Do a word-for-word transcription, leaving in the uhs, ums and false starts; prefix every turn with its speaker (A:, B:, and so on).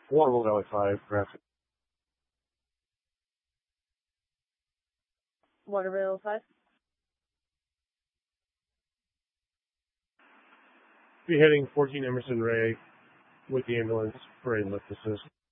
A: Waterville Valley five, graphic.
B: Waterville five.
A: Be heading fourteen Emerson Ray with the ambulance for a lift assist.